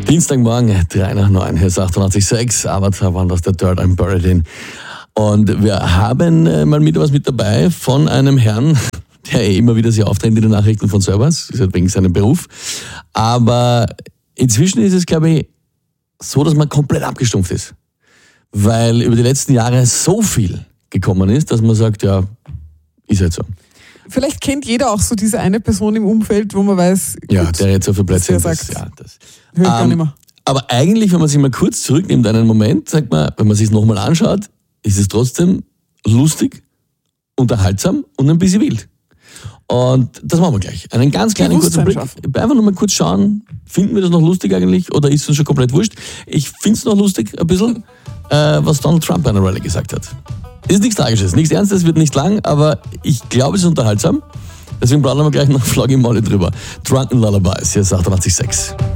Dienstagmorgen, 8:03, hier ist 88,6, Avatar waren das der Dirt, I'm Buried In. Und wir haben mal wieder was mit dabei von einem Herrn, der immer wieder sich auftritt in den Nachrichten von Servers, ist halt wegen seinem Beruf. Aber inzwischen ist es, glaube ich, so, dass man komplett abgestumpft ist. Weil über die letzten Jahre so viel gekommen ist, dass man sagt, ja, ist halt so. Vielleicht kennt jeder auch so diese eine Person im Umfeld, wo man weiß, ja, gut, der jetzt so viel Plätze sagt, das. Hör ich gar nicht mehr. Aber eigentlich, wenn man sich mal kurz zurücknimmt, einen Moment, sagt man, wenn man sich es nochmal anschaut, ist es trotzdem lustig, unterhaltsam und ein bisschen wild. Und das machen wir gleich. Einen ganz kleinen kurzen Blick. Einfach nur mal kurz schauen, finden wir das noch lustig eigentlich oder ist es uns schon komplett wurscht? Ich finde es noch lustig, ein bisschen, was Donald Trump bei einer Rallye gesagt hat. Ist nichts Tragisches, nichts Ernstes, wird nicht lang, aber ich glaube, es ist unterhaltsam. Deswegen plaudern wir gleich noch Floggy Molly drüber. Drunken Lullabies, hier ist 88,6.